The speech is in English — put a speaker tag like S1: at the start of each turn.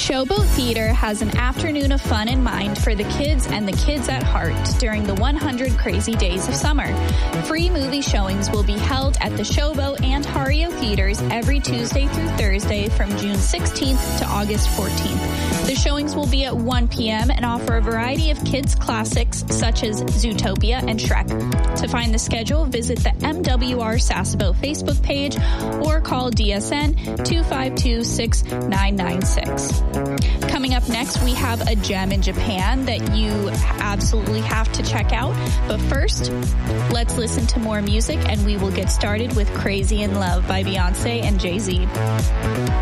S1: Showboat Theater has an afternoon of fun in mind for the kids and the kids at heart during the 100 Crazy Days of Summer. Free movie showings will be held at the Showboat and Hario Theaters every Tuesday through Thursday from June 16th to August 14th. The showings will be at 1 p.m. and offer a variety of kids' classics such as Zootopia and Shrek. To find the schedule, visit the MWR Sasebo Facebook page or call DSN 252-6996. Coming up next, we have a gem in Japan that you absolutely have to check out. But first, let's listen to more music and we will get started with Crazy in Love by Beyonce and Jay-Z.